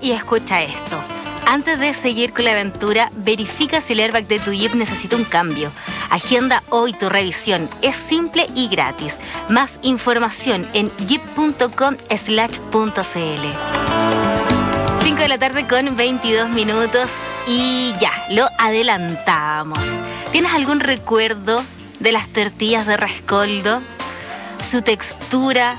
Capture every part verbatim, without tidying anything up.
y escucha esto. Antes de seguir con la aventura, verifica si el airbag de tu Jeep necesita un cambio. Agenda hoy tu revisión. Es simple y gratis. Más información en jeep punto com slash punto c l. cinco de la tarde con veintidós minutos y ya, lo adelantamos. ¿Tienes algún recuerdo de las tortillas de rescoldo? Su textura,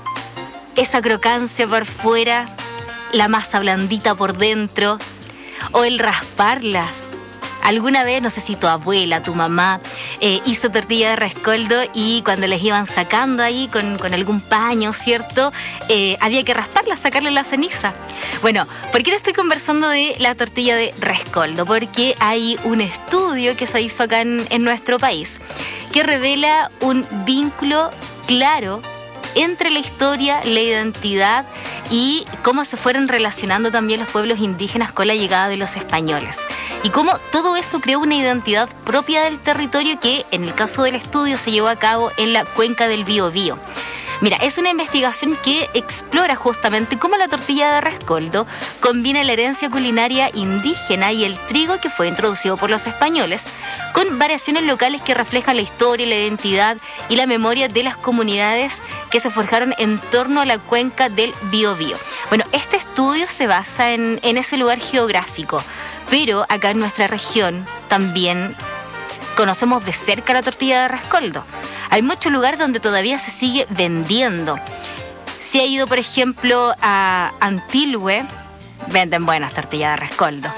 esa crocancia por fuera, la masa blandita por dentro, o el rasparlas. Alguna vez, no sé si tu abuela, tu mamá, eh, hizo tortilla de rescoldo y cuando les iban sacando ahí con, con algún paño, ¿cierto? Eh, había que rasparlas, sacarle la ceniza. Bueno, ¿por qué te estoy conversando de la tortilla de rescoldo? Porque hay un estudio que se hizo acá en, en nuestro país que revela un vínculo claro entre la historia, la identidad y cómo se fueron relacionando también los pueblos indígenas con la llegada de los españoles. Y cómo todo eso creó una identidad propia del territorio que, en el caso del estudio, se llevó a cabo en la cuenca del Biobío. Mira, es una investigación que explora justamente cómo la tortilla de rescoldo combina la herencia culinaria indígena y el trigo que fue introducido por los españoles, con variaciones locales que reflejan la historia, la identidad y la memoria de las comunidades que se forjaron en torno a la cuenca del Biobío. Bueno, este estudio se basa en, en ese lugar geográfico, pero acá en nuestra región también conocemos de cerca la tortilla de rescoldo. Hay muchos lugares donde todavía se sigue vendiendo. Si ha ido, por ejemplo, a Antilhue, venden buenas tortillas de rescoldo.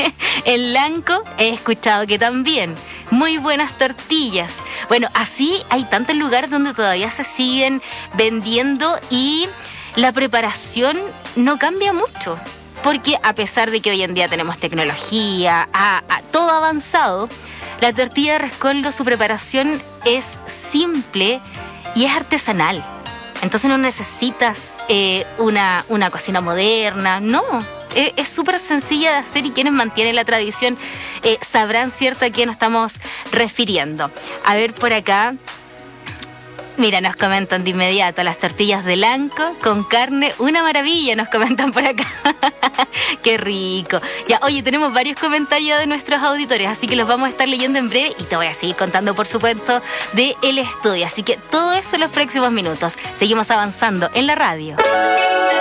En Lanco he escuchado que también, muy buenas tortillas. Bueno, así hay tantos lugares donde todavía se siguen vendiendo y la preparación no cambia mucho. Porque a pesar de que hoy en día tenemos tecnología, a, a, todo avanzado, la tortilla de rescoldo, su preparación es simple y es artesanal. Entonces no necesitas eh, una, una cocina moderna, no. Es súper sencilla de hacer y quienes mantienen la tradición eh, sabrán, ¿cierto?, a qué nos estamos refiriendo. A ver por acá. Mira, nos comentan de inmediato las tortillas de Lanco con carne, una maravilla, nos comentan por acá. Qué rico. Ya, oye, tenemos varios comentarios de nuestros auditores, así que los vamos a estar leyendo en breve y te voy a seguir contando, por supuesto, del estudio. Así que todo eso en los próximos minutos. Seguimos avanzando en la radio.